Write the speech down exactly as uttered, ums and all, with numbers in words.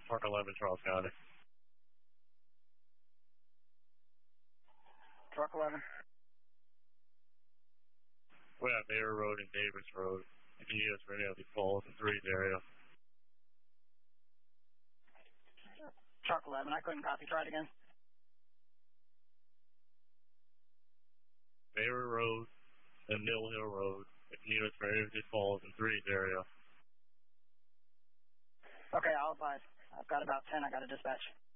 Park eleven, Charles County. Truck eleven. We have Mayor Road and Davis Road. If you need us for any of these calls in Threes area. Truck eleven, I couldn't copy. Try it again. Mayor Road and Mill Hill Road. If you need us for any of these calls in Threes area. Okay, I'll advise. I've got about ten I got to dispatch.